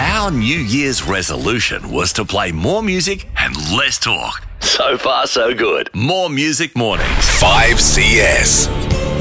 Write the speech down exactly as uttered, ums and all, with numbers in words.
Our New Year's resolution was to play more music and less talk. So far, so good. More Music Mornings. five C S.